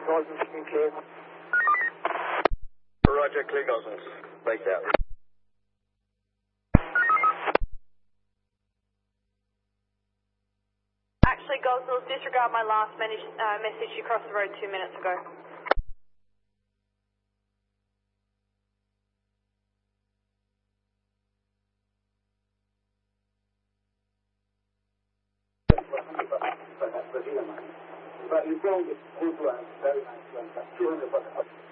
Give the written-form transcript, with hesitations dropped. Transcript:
Gosens, you clear. Roger, clear Gosens. Break out. Actually, Gosnells, disregard my last message. You crossed the road 2 minutes ago. But you don't get good ones, very nice ones, 200 bucks.